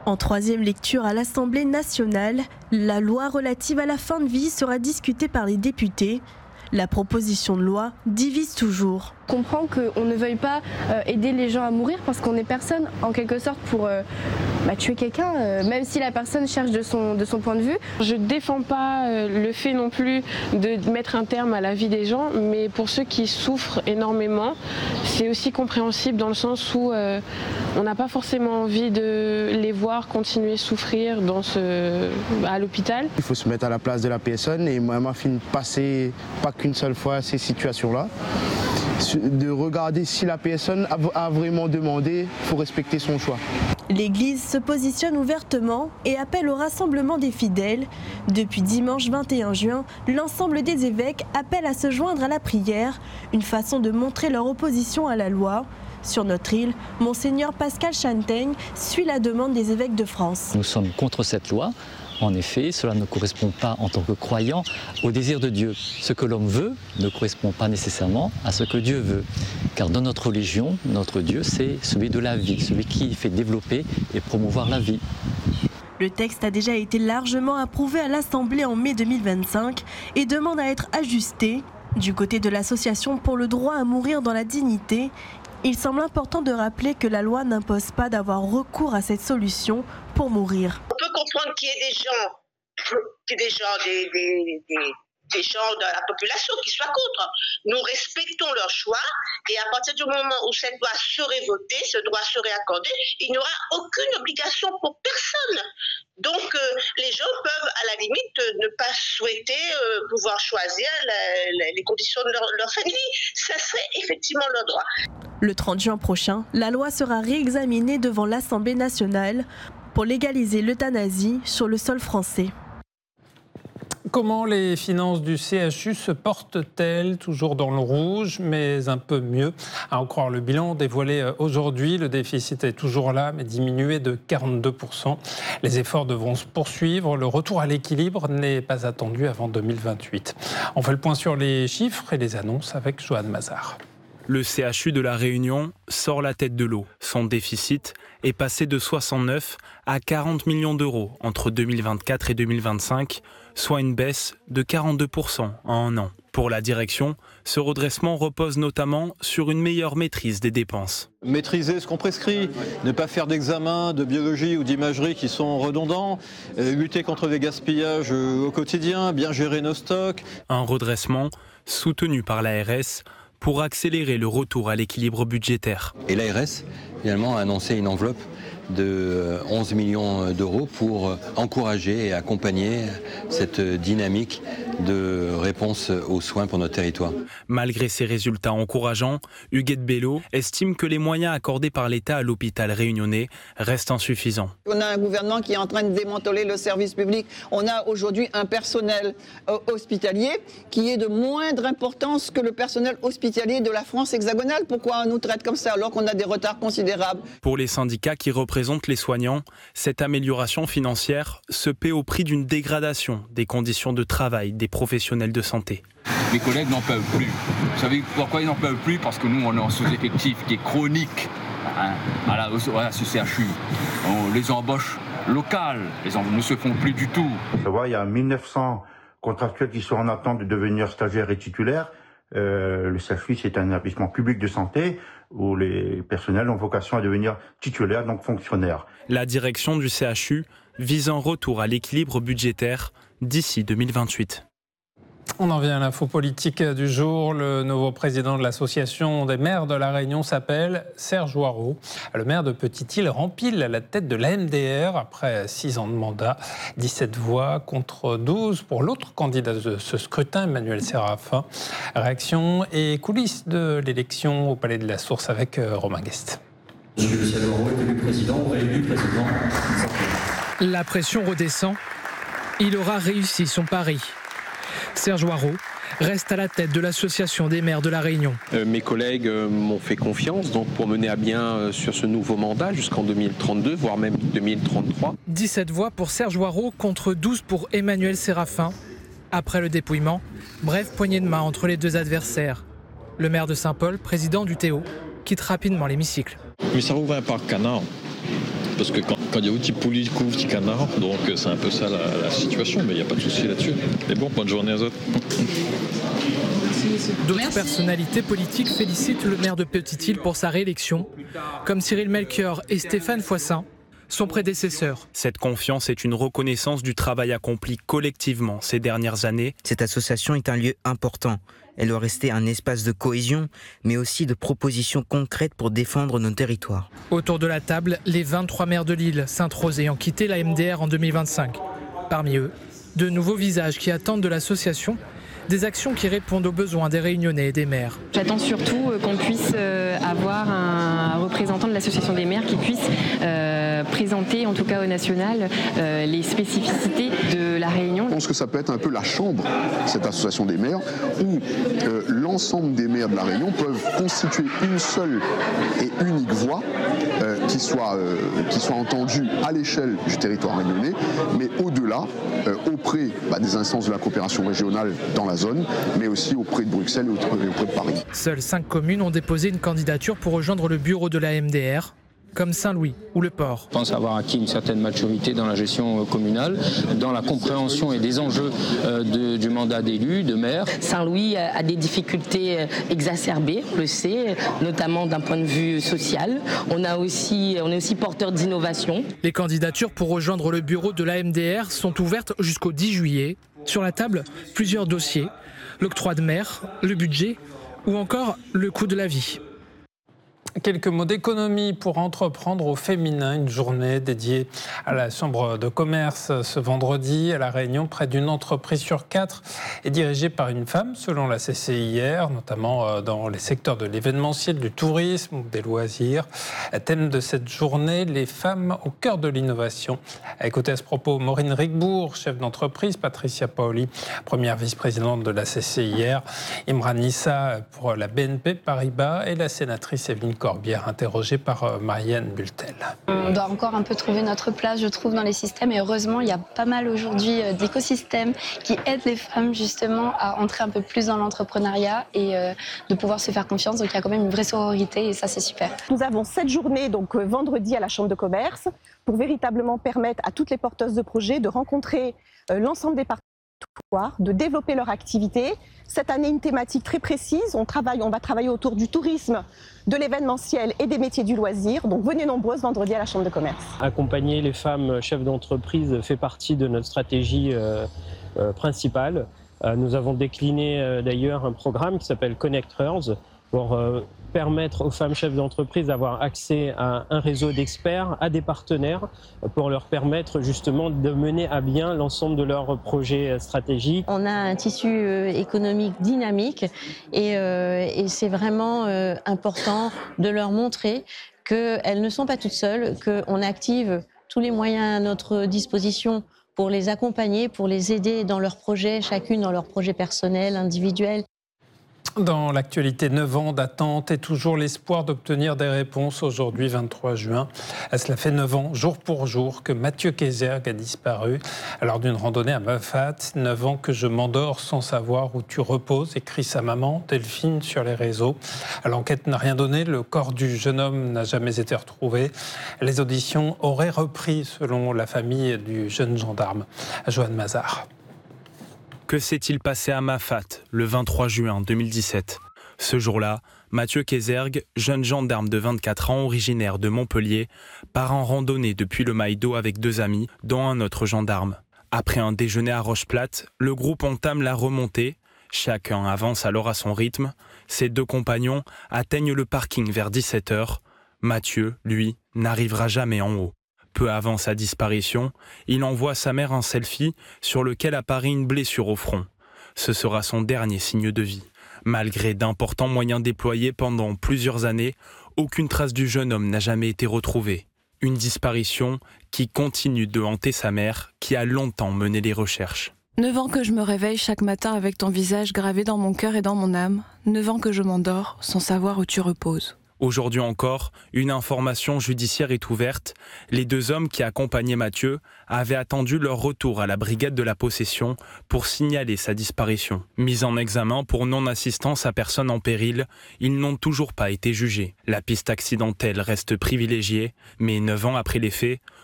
En troisième lecture à l'Assemblée nationale, la loi relative à la fin de vie sera discutée par les députés. La proposition de loi divise toujours. Je comprends qu'on ne veuille pas aider les gens à mourir parce qu'on n'est personne en quelque sorte pour tuer quelqu'un, même si la personne cherche de son point de vue. Je ne défends pas le fait non plus de mettre un terme à la vie des gens, mais pour ceux qui souffrent énormément, c'est aussi compréhensible dans le sens où on n'a pas forcément envie de les voir continuer à souffrir à l'hôpital. Il faut se mettre à la place de la personne et ma fille ne passait pas qu'une seule fois ces situations-là. De regarder si la personne a vraiment demandé, il faut respecter son choix. L'Église se positionne ouvertement et appelle au rassemblement des fidèles. Depuis dimanche 21 juin, l'ensemble des évêques appellent à se joindre à la prière, une façon de montrer leur opposition à la loi. Sur notre île, Monseigneur Pascal Chantaigne suit la demande des évêques de France. Nous sommes contre cette loi. En effet, cela ne correspond pas en tant que croyant au désir de Dieu. Ce que l'homme veut ne correspond pas nécessairement à ce que Dieu veut. Car dans notre religion, notre Dieu, c'est celui de la vie, celui qui fait développer et promouvoir la vie. Le texte a déjà été largement approuvé à l'Assemblée en mai 2025 et demande à être ajusté. Du côté de l'Association pour le droit à mourir dans la dignité, il semble important de rappeler que la loi n'impose pas d'avoir recours à cette solution pour mourir. On peut comprendre qu'il y ait des gens de la population qui soient contre. Nous respectons leur choix et à partir du moment où cette loi serait votée, ce droit serait accordé, il n'y aura aucune obligation pour personne. Donc les gens peuvent à la limite ne pas souhaiter pouvoir choisir les conditions de leur fin de vie. Ça serait effectivement leur droit. Le 30 juin prochain, la loi sera réexaminée devant l'Assemblée nationale pour légaliser l'euthanasie sur le sol français. Comment les finances du CHU se portent-elles? Toujours dans le rouge, mais un peu mieux. À en croire le bilan dévoilé aujourd'hui, le déficit est toujours là, mais diminué de 42%. Les efforts devront se poursuivre. Le retour à l'équilibre n'est pas attendu avant 2028. On fait le point sur les chiffres et les annonces avec Joanne Mazard. Le CHU de La Réunion sort la tête de l'eau. Son déficit est passé de 69 à 40 millions d'euros entre 2024 et 2025, soit une baisse de 42% en un an. Pour la direction, ce redressement repose notamment sur une meilleure maîtrise des dépenses. Maîtriser ce qu'on prescrit, ne pas faire d'examens de biologie ou d'imagerie qui sont redondants, lutter contre les gaspillages au quotidien, bien gérer nos stocks. Un redressement soutenu par l'ARS pour accélérer le retour à l'équilibre budgétaire. Et l'ARS, finalement, a annoncé une enveloppe de 11 millions d'euros pour encourager et accompagner cette dynamique de réponse aux soins pour notre territoire. Malgré ces résultats encourageants, Huguette Bello estime que les moyens accordés par l'État à l'hôpital réunionnais restent insuffisants. On a un gouvernement qui est en train de démanteler le service public. On a aujourd'hui un personnel hospitalier qui est de moindre importance que le personnel hospitalier de la France hexagonale. Pourquoi on nous traite comme ça alors qu'on a des retards considérables? Pour les syndicats qui représentent les soignants, cette amélioration financière se paie au prix d'une dégradation des conditions de travail des professionnels de santé. Les collègues n'en peuvent plus. Vous savez pourquoi ils n'en peuvent plus? Parce que nous, on est en sous-effectif qui est chronique à ce CHU. Les embauches locales ne se font plus du tout. Il y a 1900 contractuels qui sont en attente de devenir stagiaires et titulaires. Le CHU, c'est un établissement public de santé où les personnels ont vocation à devenir titulaires, donc fonctionnaires. La direction du CHU vise un retour à l'équilibre budgétaire d'ici 2028. On en vient à l'info politique du jour. Le nouveau président de l'association des maires de La Réunion s'appelle Serge Hoareau. Le maire de Petite-Île rempile la tête de la MDR après 6 ans de mandat. 17 voix contre 12 pour l'autre candidat de ce scrutin, Emmanuel Séraphin. Réaction et coulisses de l'élection au Palais de la Source avec Romain Guest. Monsieur Serge Hoareau est élu président, réélu président. La pression redescend. Il aura réussi son pari. Serge Hoareau reste à la tête de l'association des maires de La Réunion. Mes collègues m'ont fait confiance donc pour mener à bien sur ce nouveau mandat jusqu'en 2032, voire même 2033. 17 voix pour Serge Hoareau contre 12 pour Emmanuel Séraphin. Après le dépouillement, brève poignée de main entre les deux adversaires. Le maire de Saint-Paul, président du Théo, quitte rapidement l'hémicycle. Mais ça ouvre un parc canard. parce que quand il y a outils poulies, couves, petits canards, donc c'est un peu ça la situation, mais il n'y a pas de souci là-dessus. Mais bon, bonne journée aux autres. D'autres personnalités politiques félicitent le maire de Petite-Île pour sa réélection, comme Cyril Melchior et Stéphane Foissin, son prédécesseur. Cette confiance est une reconnaissance du travail accompli collectivement ces dernières années. Cette association est un lieu important. Elle doit rester un espace de cohésion, mais aussi de propositions concrètes pour défendre nos territoires. Autour de la table, les 23 maires de l'île, Sainte-Rose ayant quitté la MDR en 2025. Parmi eux, de nouveaux visages qui attendent de l'association des actions qui répondent aux besoins des Réunionnais et des maires. J'attends surtout qu'on puisse avoir un représentant de l'association des maires qui puisse présenter, en tout cas au national, les spécificités de la Réunion. Je pense que ça peut être un peu la chambre, cette association des maires, où l'ensemble des maires de la Réunion peuvent constituer une seule et unique voix qui soit entendue à l'échelle du territoire réunionnais, mais au-delà, auprès des instances de la coopération régionale dans la zone, mais aussi auprès de Bruxelles et auprès de Paris. Seules 5 communes ont déposé une candidature pour rejoindre le bureau de la MDR, comme Saint-Louis ou Le Port. Je pense avoir acquis une certaine maturité dans la gestion communale, dans la compréhension et des enjeux du mandat d'élu, de maire. Saint-Louis a des difficultés exacerbées, on le sait, notamment d'un point de vue social. On est aussi porteur d'innovation. Les candidatures pour rejoindre le bureau de la MDR sont ouvertes jusqu'au 10 juillet. Sur la table, plusieurs dossiers, l'octroi de mer, le budget ou encore le coût de la vie. Quelques mots d'économie pour entreprendre au féminin. Une journée dédiée à la Chambre de commerce ce vendredi à La Réunion. Près d'une entreprise sur 4 est dirigée par une femme, selon la CCIR, notamment dans les secteurs de l'événementiel, du tourisme ou des loisirs. Thème de cette journée, les femmes au cœur de l'innovation. À écouter à ce propos Maureen Rigbourg, chef d'entreprise, Patricia Paoli, première vice-présidente de la CCIR, Imran Nissa pour la BNP Paribas et la sénatrice Evelyne Corbière, interrogée par Marianne Bultel. On doit encore un peu trouver notre place, je trouve, dans les systèmes. Et heureusement, il y a pas mal aujourd'hui d'écosystèmes qui aident les femmes justement à entrer un peu plus dans l'entrepreneuriat et de pouvoir se faire confiance. Donc il y a quand même une vraie sororité et ça, c'est super. Nous avons cette journée, donc vendredi, à la Chambre de commerce, pour véritablement permettre à toutes les porteuses de projets de rencontrer l'ensemble des partenaires, de développer leur activité. Cette année, une thématique très précise. On va travailler autour du tourisme, de l'événementiel et des métiers du loisir. Donc venez nombreuses vendredi à la Chambre de commerce. Accompagner les femmes chefs d'entreprise fait partie de notre stratégie principale. Nous avons décliné d'ailleurs un programme qui s'appelle Connect Hers pour permettre aux femmes chefs d'entreprise d'avoir accès à un réseau d'experts, à des partenaires, pour leur permettre justement de mener à bien l'ensemble de leurs projets stratégiques. On a un tissu économique dynamique et c'est vraiment important de leur montrer qu'elles ne sont pas toutes seules, qu'on active tous les moyens à notre disposition pour les accompagner, pour les aider dans leurs projets, chacune dans leurs projets personnels, individuels. Dans l'actualité, 9 ans d'attente et toujours l'espoir d'obtenir des réponses. Aujourd'hui, 23 juin, cela fait 9 ans, jour pour jour, que Mathieu Kézergue a disparu lors d'une randonnée à Meufat. 9 ans que je m'endors sans savoir où tu reposes, écrit sa maman, Delphine, sur les réseaux. L'enquête n'a rien donné, le corps du jeune homme n'a jamais été retrouvé. Les auditions auraient repris, selon la famille du jeune gendarme, Joanne Mazard. Que s'est-il passé à Meufat le 23 juin 2017 ? Ce jour-là, Mathieu Kézergue, jeune gendarme de 24 ans originaire de Montpellier, part en randonnée depuis le Maïdo avec 2 amis, dont un autre gendarme. Après un déjeuner à Roche-Plate, le groupe entame la remontée. Chacun avance alors à son rythme. Ses 2 compagnons atteignent le parking vers 17h. Mathieu, lui, n'arrivera jamais en haut. Peu avant sa disparition, il envoie à sa mère un selfie sur lequel apparaît une blessure au front. Ce sera son dernier signe de vie. Malgré d'importants moyens déployés pendant plusieurs années, aucune trace du jeune homme n'a jamais été retrouvée. Une disparition qui continue de hanter sa mère, qui a longtemps mené les recherches. 9 ans que je me réveille chaque matin avec ton visage gravé dans mon cœur et dans mon âme. 9 ans que je m'endors sans savoir où tu reposes. Aujourd'hui encore, une information judiciaire est ouverte. Les 2 hommes qui accompagnaient Mathieu avaient attendu leur retour à la brigade de la possession pour signaler sa disparition. Mis en examen pour non-assistance à personne en péril, ils n'ont toujours pas été jugés. La piste accidentelle reste privilégiée, mais 9 ans après les faits,